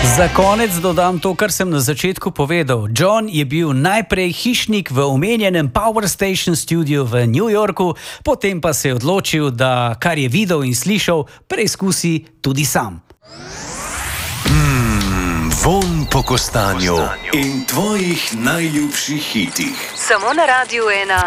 Za konec dodam to, kar sem na začetku povedal. John je bil najprej hišnik v omenjenem Power Station studiu v New Yorku, potem pa se je odločil, da kar je videl in slišal, preizkusi tudi sam. Vonj po kostanju in tvojih najljubših hitih. Samo na Radiu 1.